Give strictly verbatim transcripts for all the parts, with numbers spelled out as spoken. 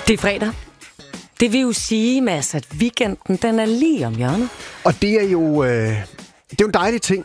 Det er fredag. Det vil jo sige, Mads, at weekenden den er lige om hjørnet. Og det er jo, øh, det er jo en dejlig ting.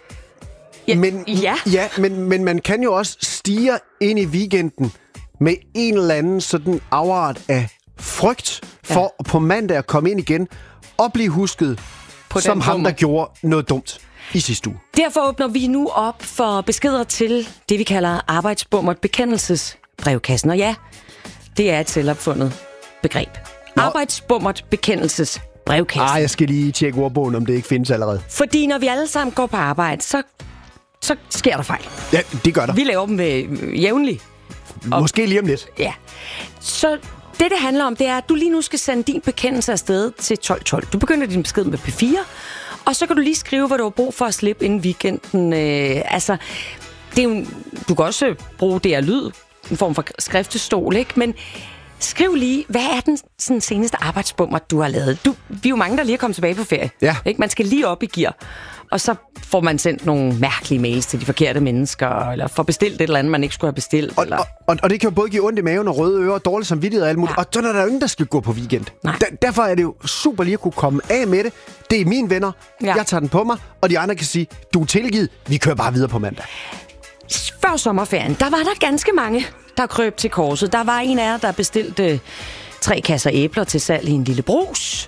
Ja, men, ja. ja men, men man kan jo også stige ind i weekenden med en eller anden sådan afart af frygt for ja. på mandag at komme ind igen og blive husket på som ham, nummer. der gjorde noget dumt i sidste uge. Derfor åbner vi nu op for beskeder til det, vi kalder arbejdsbummert bekendelsesbrevkassen. Og ja, det er et selvopfundet begreb. Nå. Arbejdsbummert bekendelsesbrevkassen. Ah, jeg skal lige tjekke ordbogen, om det ikke findes allerede. Fordi når vi alle sammen går på arbejde, så, så sker der fejl. Ja, det gør der. Vi laver dem øh, jævnligt. Måske lige om lidt. Ja. Så det, det handler om, det er, at du lige nu skal sende din bekendelse afsted til tolv tolv. Du begynder din besked med P fire, og så kan du lige skrive, hvad du har brug for at slippe inden weekenden. Øh, altså, det er jo, du kan også bruge det her lyd, en form for skriftestol, ikke? Men skriv lige, hvad er den sådan, seneste arbejdsbummer, du har lavet? Du, vi er jo mange, der lige er kommet tilbage på ferie. Ja. Ikke? Man skal lige op i gear. Og så får man sendt nogle mærkelige mails til de forkerte mennesker, eller får bestilt et eller andet, man ikke skulle have bestilt. Og, eller... og, og, og det kan jo både give ondt i maven og røde ører, og dårlig samvittighed og alt muligt. Ja. Og så er der jo ingen, der skal gå på weekend. Da, derfor er det jo super lige at kunne komme af med det. Det er mine venner. Ja. Jeg tager den på mig, og de andre kan sige, du er tilgivet, vi kører bare videre på mandag. Før sommerferien, der var der ganske mange, der krøb til korset. Der var en af jer, der bestilte tre kasser æbler til salg i en lille brus.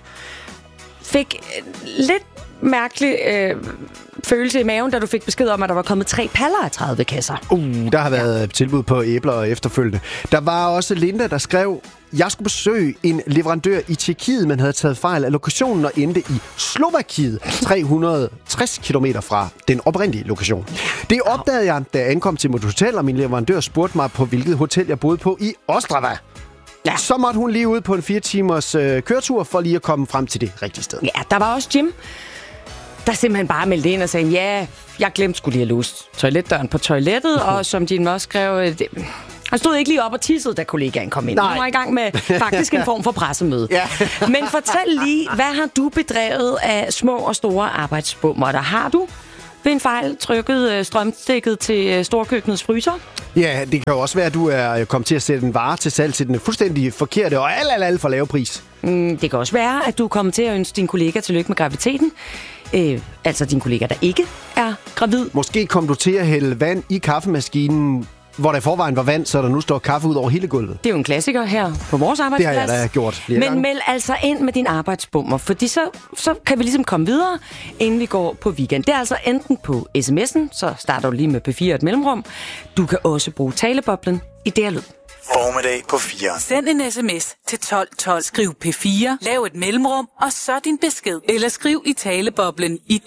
Fik lidt mærkelig øh, følelse i maven, da du fik besked om, at der var kommet tre paller af tredive kasser. Uh, der har været ja. tilbud på æbler og efterfølgende. Der var også Linda, der skrev, jeg skulle besøge en leverandør i Tjekkiet, men havde taget fejl af lokationen og endte i Slovakiet, tre hundrede og tres kilometer fra den oprindelige lokation. Det opdagede jeg, da jeg ankom til mit hotel, og min leverandør spurgte mig, på hvilket hotel jeg boede på i Ostrava. Ja. Så måtte hun lige ud på en fire timers øh, køretur for lige at komme frem til det rigtige sted. Ja, der var også Jim, der simpelthen bare meldte ind og sagde, ja, jeg glemte skulle lige have låst toiletdøren på toilettet, og som Jim også skrev, det, han stod ikke lige op og tissede, da kollegaen kom ind. Han var i gang med faktisk en form for pressemøde. Ja. Men fortæl lige, hvad har du bedrevet af små og store arbejdsbummer? Der har du ved en fejl trykket strømstikket til storkøkkenets fryser? Ja, det kan jo også være, at du er kommet til at sætte en vare til salg til den fuldstændig forkerte og alt, alt, alt for lave pris. Mm, det kan også være, at du er kommet til at ønske din kollega tillykke med graviditeten. Øh, altså din kollega, der ikke er gravid. Måske kom du til at hælde vand i kaffemaskinen, hvor der i forvejen var vand, så der nu står kaffe ud over hele gulvet. Det er jo en klassiker her på vores arbejdsplads. Det har jeg da gjort flere Men gange. meld altså ind med din arbejdsbummer, fordi så, så kan vi ligesom komme videre, inden vi går på weekend. Det er altså enten på sms'en, så starter du lige med P fire et mellemrum. Du kan også bruge taleboblen i det her lyd. Formiddag på fire. Send en sms til tolv tolv. Skriv P fire, lav et mellemrum, og så din besked. Eller skriv i taleboblen i